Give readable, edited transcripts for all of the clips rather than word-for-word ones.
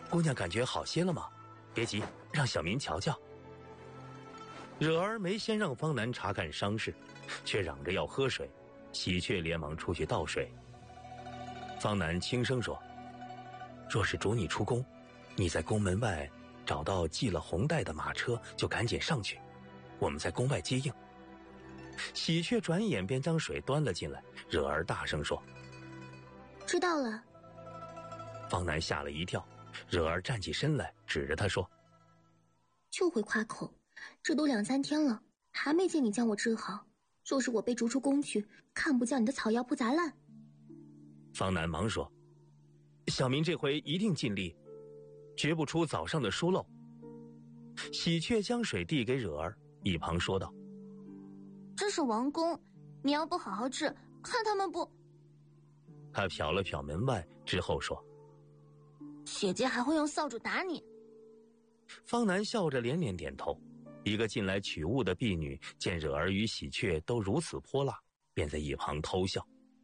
姑娘感觉好些了吗？别急，让小民瞧瞧。惹儿没先让方南查看伤势，却嚷着要喝水，喜鹊连忙出去倒水。方南轻声说：若是主你出宫，你在宫门外找到系了红带的马车，就赶紧上去，我们在宫外接应。喜鹊转眼便将水端了进来，惹儿大声说： 知道了。 方南吓了一跳，惹儿站起身来，指着他说： 就会夸口，这都2、3天了，还没见你将我治好。若是我被逐出宫去，看不将你的草药铺砸烂。 方南忙说：小民这回一定尽力，绝不出早上的疏漏。喜鹊将水递给惹儿，一旁说道： 这是王宫，你要不好好治，看他们不…… 他瞟了瞟门外之后说： 姐姐还会用扫帚打你。 方南笑着连连点头。一个进来取物的婢女见惹儿与喜鹊都如此泼辣，便在一旁偷笑。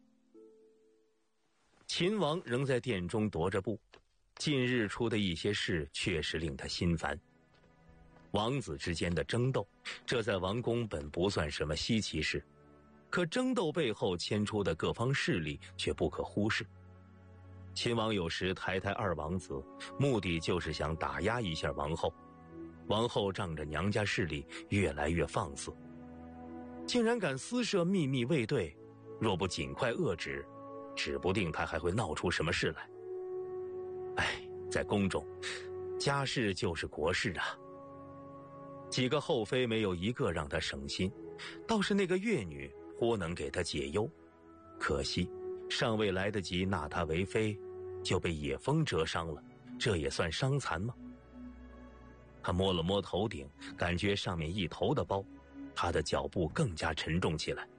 秦王仍在殿中踱着步，近日出的一些事确实令他心烦。王子之间的争斗，这在王宫本不算什么稀奇事，可争斗背后牵出的各方势力却不可忽视。秦王有时抬二王子，目的就是想打压一下王后。王后仗着娘家势力越来越放肆，竟然敢私设秘密卫队，若不尽快遏止，指不定他还会闹出什么事来。在宫中，家事就是国事啊。几个后妃没有一个让他省心，倒是那个乐女颇能给他解忧。可惜尚未来得及纳她为妃，就被野风蛰伤了，这也算伤残吗？他摸了摸头顶，感觉上面一头的包，他的脚步更加沉重起来。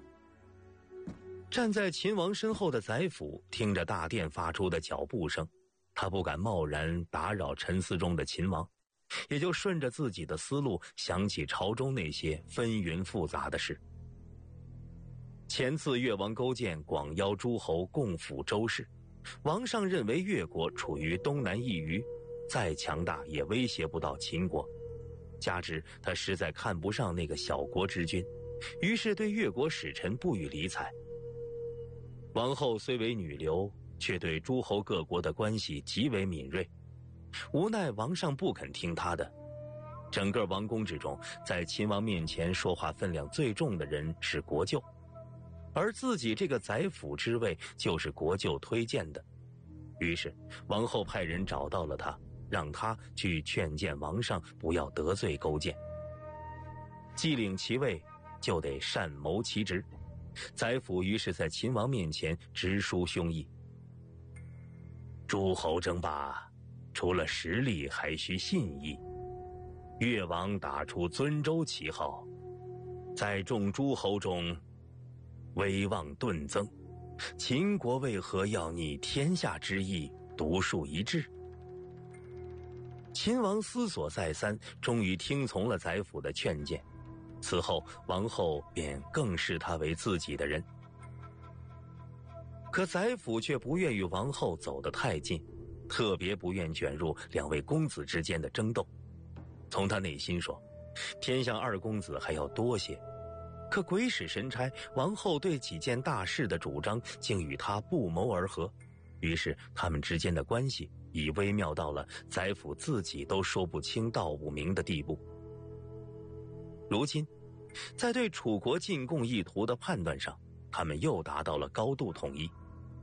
站在秦王身后的宰辅听着大殿发出的脚步声，他不敢贸然打扰沉思中的秦王，也就顺着自己的思路想起朝中那些纷纭复杂的事。前次越王勾践广邀诸侯共辅周氏，王上认为越国处于东南一隅，再强大也威胁不到秦国，加之他实在看不上那个小国之君，于是对越国使臣不予理睬。王后虽为女流，却对诸侯各国的关系极为敏锐，无奈王上不肯听她的。整个王宫之中，在秦王面前说话分量最重的人是国舅，而自己这个宰辅之位就是国舅推荐的。于是王后派人找到了他，让他去劝谏王上不要得罪勾践。既领其位，就得善谋其职。宰辅于是在秦王面前直抒胸臆：诸侯争霸，除了实力还需信义。越王打出尊周旗号，在众诸侯中威望顿增，秦国为何要逆天下之意，独树一帜？秦王思索再三，终于听从了宰辅的劝谏。此后王后便更视他为自己的人。可宰辅却不愿与王后走得太近，特别不愿卷入两位公子之间的争斗。从他内心说，偏向二公子还要多些，可鬼使神差，王后对几件大事的主张竟与他不谋而合，于是他们之间的关系已微妙到了宰辅自己都说不清道不明的地步。如今在对楚国进贡意图的判断上，他们又达到了高度统一。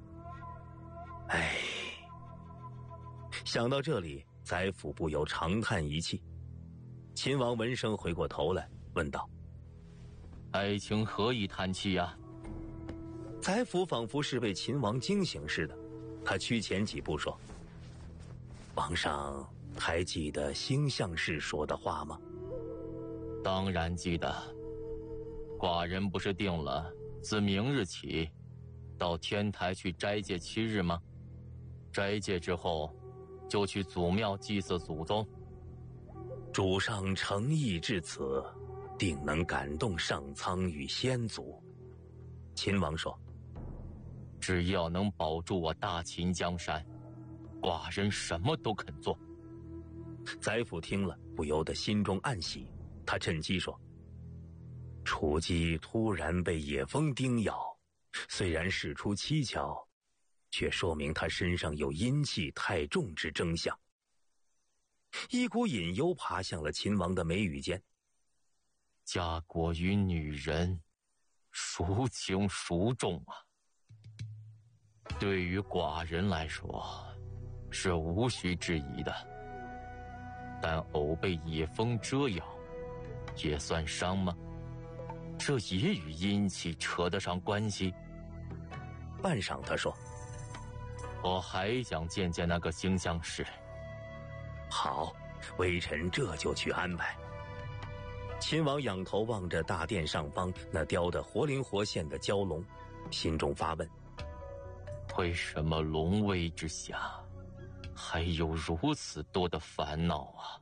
想到这里，宰辅不由长叹一气。秦王闻声回过头来问道： 爱卿何以叹气呀？ 宰辅仿佛是被秦王惊醒似的，他趋前几步说：王上还记得星象氏说的话吗？ 当然记得，寡人不是定了自明日起到天台去斋戒7日吗？斋戒之后就去祖庙祭祀祖宗。 主上诚意至此，定能感动上苍与先祖。秦王说： 只要能保住我大秦江山， 寡人什么都肯做。 宰辅听了，不由得心中暗喜，他趁机说：“雏鸡突然被野蜂叮咬，虽然事出蹊跷，却说明他身上有阴气太重之征象。”一股隐忧爬向了秦王的眉宇间。 家国与女人，孰轻孰重啊？对于寡人来说，是无需质疑的。但偶被野蜂蛰咬，也算伤吗？这也与阴气扯得上关系？ 半晌，他说：“ 我还想见见那个星象师。” 好，微臣这就去安排。秦王仰头望着大殿上方那雕得活灵活现的蛟龙，心中发问： 为什么龙威之下还有如此多的烦恼啊？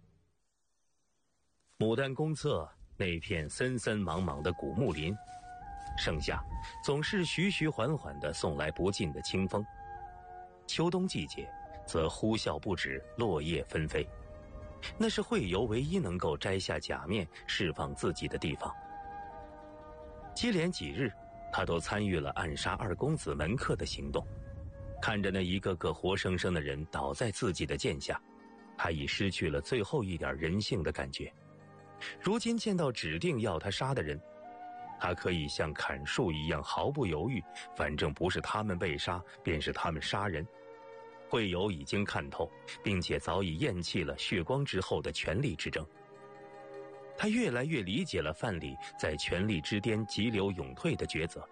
牡丹宫侧那片森森莽莽的古木林，盛夏总是徐徐缓缓地送来不尽的清风，秋冬季节则呼啸不止，落叶纷飞。那是惠游唯一能够摘下假面释放自己的地方。接连几日，他都参与了暗杀二公子门客的行动，看着那一个个活生生的人倒在自己的剑下，他已失去了最后一点人性的感觉。如今见到指定要他杀的人，他可以像砍树一样毫不犹豫，反正不是他们被杀，便是他们杀人。惠游已经看透，并且早已厌弃了血光之后的权力之争。他越来越理解了范蠡在权力之巅急流勇退的抉择。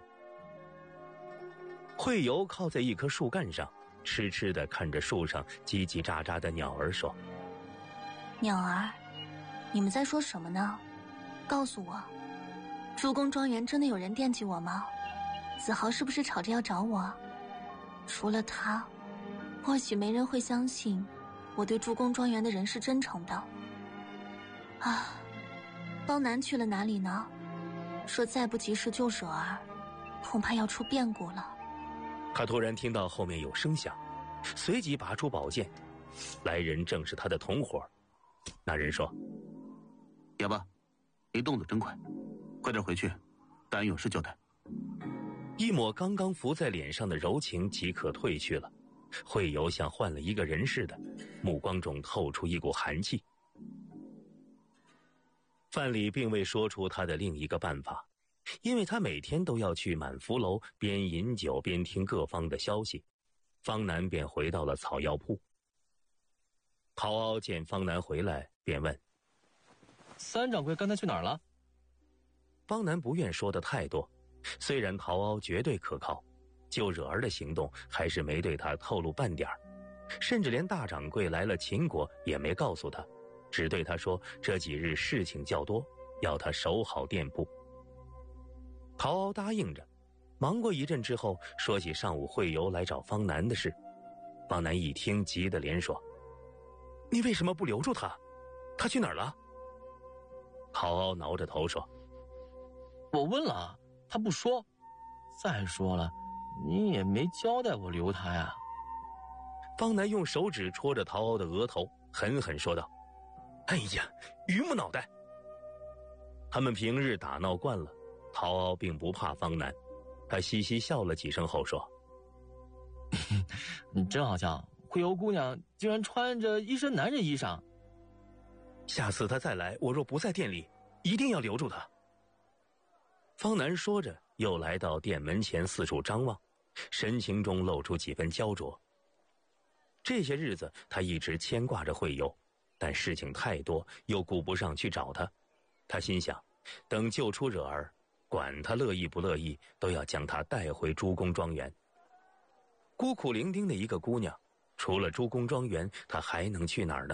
惠游靠在一棵树干上，痴痴地看着树上叽叽喳喳的鸟儿说：“ 鸟儿，你们在说什么呢？告诉我，诸公庄园真的有人惦记我吗？子豪是不是吵着要找我？除了他，或许没人会相信我对诸公庄园的人是真诚的。啊，方南去了哪里呢？说再不及时救惹儿，恐怕要出变故了。” 他突然听到后面有声响，随即拔出宝剑，来人正是他的同伙。那人说：“ 哑巴，你动作真快，快点回去，但有事交代。” 一抹刚刚浮在脸上的柔情即刻褪去了，惠游像换了一个人似的，目光中透出一股寒气。范蠡并未说出他的另一个办法，因为他每天都要去满福楼边饮酒边听各方的消息。方南便回到了草药铺。陶敖见方南回来，便问：“ 三掌柜刚才去哪儿了？” 方南不愿说的太多，虽然陶敖绝对可靠，救惹儿的行动还是没对他透露半点儿，甚至连大掌柜来了秦国也没告诉他，只对他说这几日事情较多，要他守好店铺。陶敖答应着，忙过一阵之后，说起上午惠游来找方南的事。方南一听，急得连说：“你为什么不留住他？他去哪儿了？”陶敖挠着头说：“ 我问了，他不说。再说了，你也没交代我留他呀。” 方南用手指戳着陶敖的额头，狠狠说道：“哎呀，榆木脑袋！”他们平日打闹惯了，陶敖并不怕方南，他嘻嘻笑了几声后说：“ 你真好笑，惠游姑娘竟然穿着一身男人衣裳。 下次他再来，我若不在店里，一定要留住他。”方南说着，又来到店门前四处张望，神情中露出几分焦灼。这些日子他一直牵挂着惠游，但事情太多，又顾不上去找他。他心想，等救出惹儿，管他乐意不乐意，都要将他带回诸公庄园。孤苦伶仃的一个姑娘，除了诸公庄园，她还能去哪儿呢？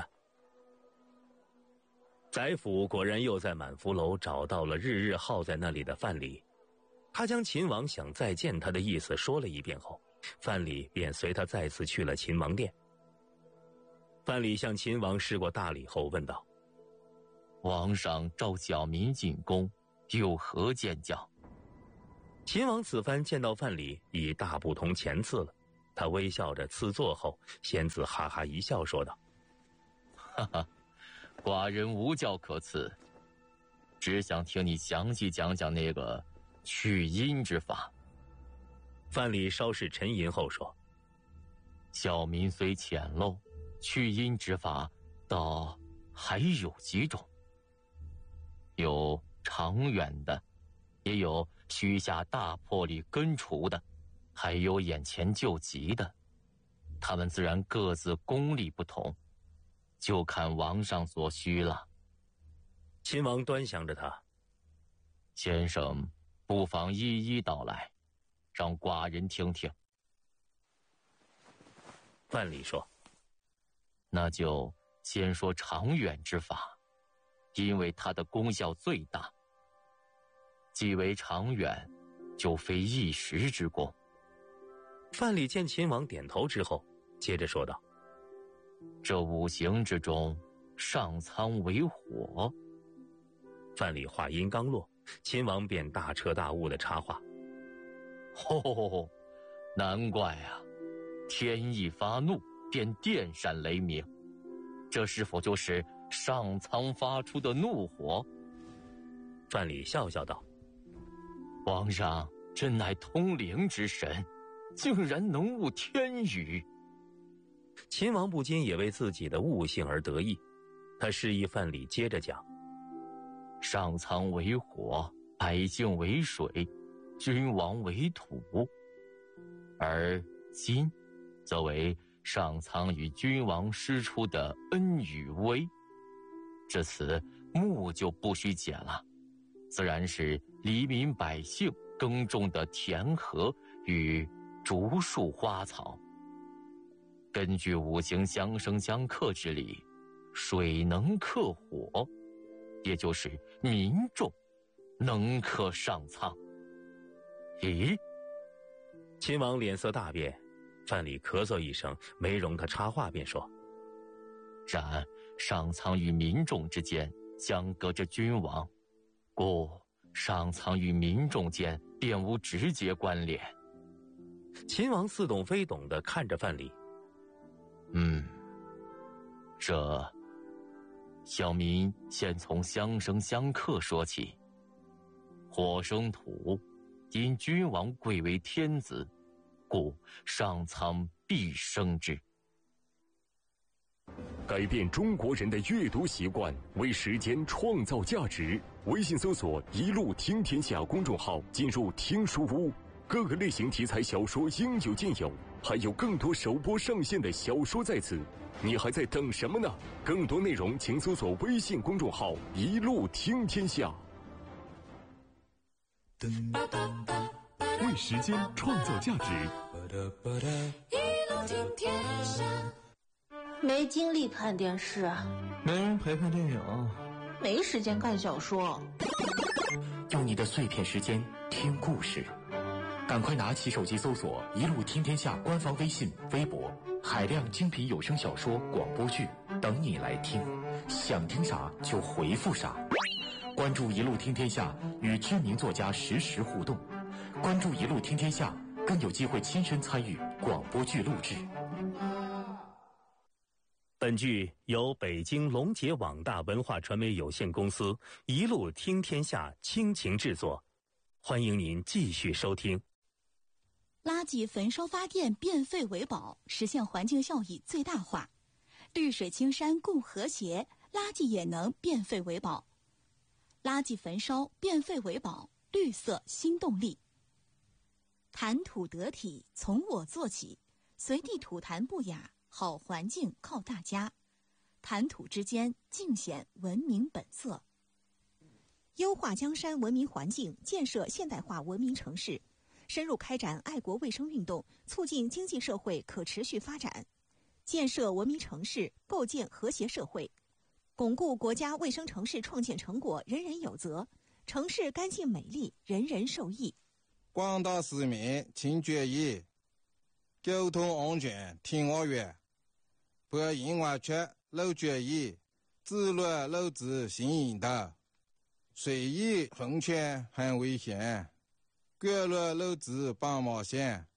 宰辅果然又在满福楼找到了日日耗在那里的范蠡，他将秦王想再见他的意思说了一遍后，范蠡便随他再次去了秦王殿。范蠡向秦王施过大礼后问道：“ 皇上召小民进宫，有何见教？” 秦王此番见到范蠡已大不同前次了， 他微笑着赐座后，仙子哈哈一笑，说道：“ 哈哈，寡人无教可辞，只想听你详细讲讲那个去阴之法。” 范蠡稍事沉吟后说：“ 小民虽浅陋，去阴之法倒还有几种，有长远的，也有需下大魄力根除的，还有眼前救急的。他们自然各自功力不同，就看王上所需了。” 秦王端详着他：“ 先生不妨一一道来，让寡人听听。” 范蠡说：“ 那就先说长远之法，因为它的功效最大。既为长远，就非一时之功。” 范蠡见秦王点头之后，接着说道：“ 这五行之中，上苍为火。” 范蠡话音刚落，秦王便大彻大悟地插话：“ 吼，难怪啊！天一发怒，便电闪雷鸣，这是否就是上苍发出的怒火？” 范蠡笑笑道：“ 皇上真乃通灵之神，竟然能悟天语。” 秦王不禁也为自己的悟性而得意，他示意范蠡接着讲：“ 上苍为火，百姓为水，君王为土，而金则为上苍与君王施出的恩与威。这词木就不需解了，自然是黎民百姓耕种的田禾与竹树花草。根据五行相生相克之理，水能克火，也就是民众能克上苍。咦？” 秦王脸色大变，范蠡咳嗽一声，没容他插话，便说：“ 然上苍与民众之间相隔着君王，故上苍与民众间便无直接关联。” 秦王似懂非懂地看着范蠡：“ 这小民先从相生相克说起。火生土，因君王贵为天子，故上苍必生之。” 改变中国人的阅读习惯，为时间创造价值。微信搜索“一路听天下”公众号，进入听书屋，各个类型题材小说应有尽有，还有更多首播上线的小说在此，你还在等什么呢？更多内容请搜索微信公众号“一路听天下”。为时间创造价值。 一路听天下。 没精力看电视， 没人陪看电影， 没时间看小说。 用你的碎片时间听故事，赶快拿起手机搜索“一路听天下”官方微信、微博，海量精品有声小说、广播剧等你来听，想听啥就回复啥。关注“一路听天下”，与知名作家实时互动。关注“一路听天下”，更有机会亲身参与广播剧录制。 本剧由北京龙杰网大文化传媒有限公司一路听天下倾情制作，欢迎您继续收听。 垃圾焚烧发电变废为宝，实现环境效益最大化。绿水青山共和谐，垃圾也能变废为宝。垃圾焚烧变废为宝，绿色新动力。谈吐得体，从我做起，随地吐痰不雅，好环境靠大家。谈吐之间尽显文明本色。优化江山文明环境，建设现代化文明城市，深入开展爱国卫生运动，促进经济社会可持续发展，建设文明城市，构建和谐社会，巩固国家卫生城市创建成果人人有责，城市干净美丽，人人受益。 广大市民请注意，交通安全听我话，不应外出漏注意，自律漏子行引导，随意横穿很危险，过路漏子帮忙线，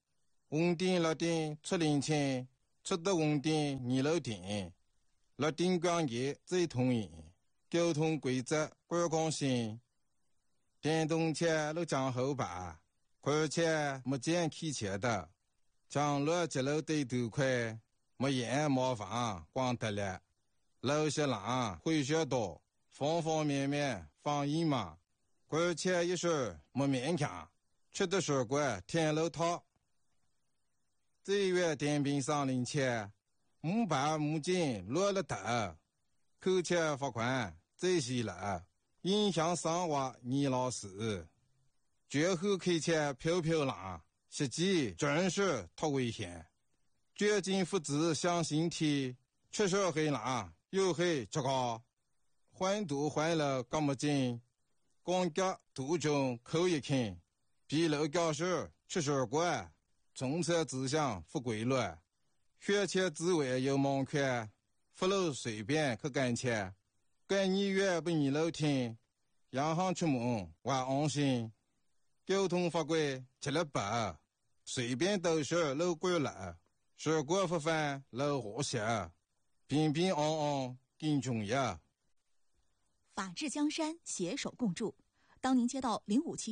红点绿点出零钱，出得红点二路点，绿点光业最统一，交通规则观光性，电动车路将后排，而且没见开车的，将路节路对头快，没烟没房光得了，路些浪会学多，方方面面放一嘛，而且一时没勉强，吃的水果天路套。这月电瓶上零钱，木板木筋落了头，扣钱罚款最细了，影响生活你老师。绝后开车飘飘浪，实际真是太危险。绝境复制向心体，确实很浪，又很糟糕。换堵换了干么劲，光脚途中扣一看，比路教室吃水果。从车指向不规律，学车之外有盲圈，不路随便去赶车，赶你越不你路听，洋行出门还安心。交通法规吃了白，随便都是路过了，水果不犯路和谐，平平安安更重要。 法治江山，携手共筑。当您接到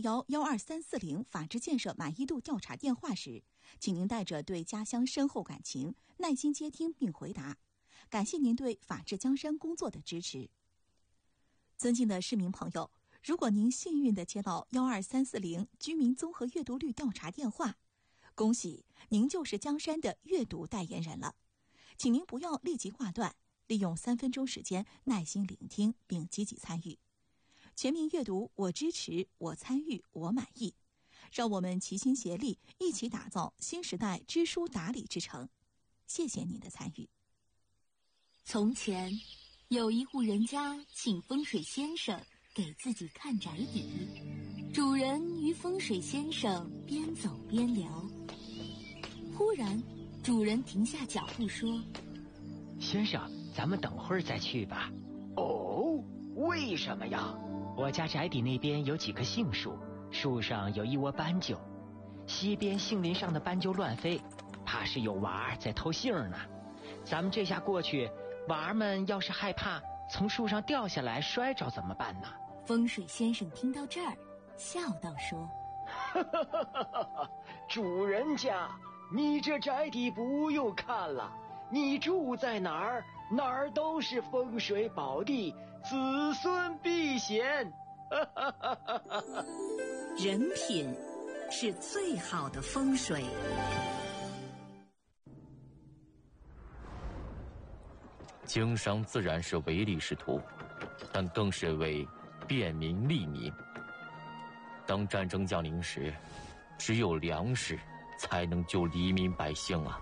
0571-12340法治建设满意度调查电话时，请您带着对家乡深厚感情，耐心接听并回答。感谢您对法治江山工作的支持。尊敬的市民朋友，如果您幸运地接到12340居民综合阅读率调查电话，恭喜您就是江山的阅读代言人了。请您不要立即挂断，利用3分钟时间耐心聆听并积极参与。全民阅读，我支持，我参与，我满意。让我们齐心协力，一起打造新时代知书达理之城。谢谢您的参与。 从前，有一户人家请风水先生给自己看宅邸。主人与风水先生边走边聊，忽然，主人停下脚步说：“ 先生，咱们等会儿再去吧。”“ 哦，为什么呀？”“ 我家宅邸那边有几棵杏树，树上有一窝斑鸠，西边杏林上的斑鸠乱飞，怕是有娃儿在偷杏呢。咱们这下过去，娃儿们要是害怕从树上掉下来摔着怎么办呢？” 风水先生听到这儿，笑道说：“ 主人家，你这宅邸不用看了，你住在哪儿，哪儿都是风水宝地，子孙避险。” 人品是最好的风水。 经商自然是唯利是图，但更是为便民利民。当战争降临时，只有粮食才能救黎民百姓啊！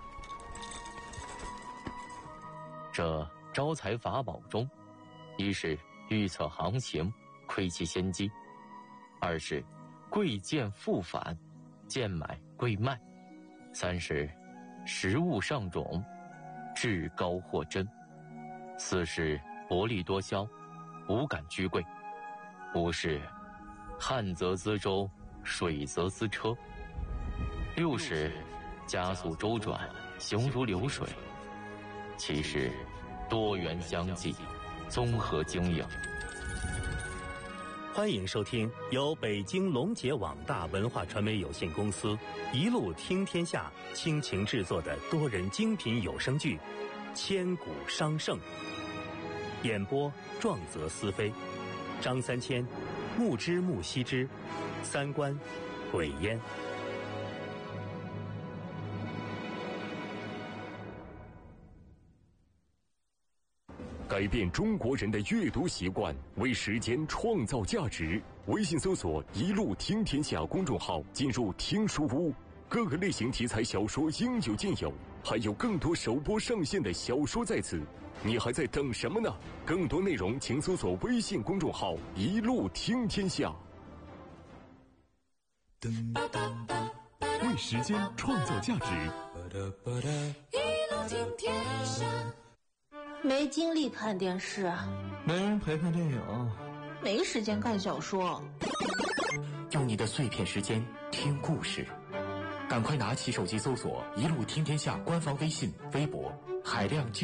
这招财法宝中，一是预测行情，窥其先机；二是贵贱复返，贱买贵卖；三是食物上种，至高货真；四是薄利多销，无感居贵；五是旱则资舟，水则资车；六是加速周转，行如流水；七是多元相济，综合经营。 欢迎收听由北京龙杰网大文化传媒有限公司一路听天下倾情制作的多人精品有声剧《千古商圣》，演播壮则思飞，张三千、木之木西之，三观鬼烟。 改变中国人的阅读习惯，为时间创造价值。微信搜索“一路听天下”公众号，进入听书屋，各个类型题材小说应有尽有，还有更多首播上线的小说在此，你还在等什么呢？更多内容请搜索微信公众号“一路听天下”。 为时间创造价值，一路听天下。 没精力看电视， 没人陪陪电影， 没时间看小说， 用你的碎片时间听故事， 赶快拿起手机搜索“一路听天下”官方微信、微博，海量